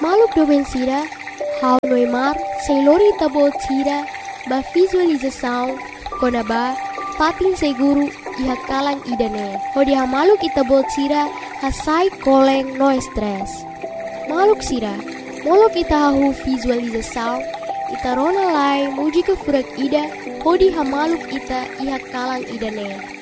maluk doben sira, hau noimar, seilori tabo sira, ba visualização, konaba, patin seguru, iha kalang idane. Hodi ha maluk itabo sira, hasai koleng no stress. Maluk sira, molok ita hahu visualização, ita rona lai muji ke furak ida, hodi ha maluk ita iha kalang idane.